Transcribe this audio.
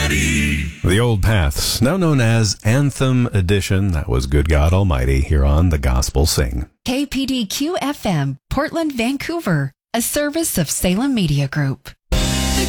Almighty. The Old Paths, now known as Anthem Edition. That was Good God Almighty here on The Gospel Sing. KPDQ FM, Portland, Vancouver, a service of Salem Media Group.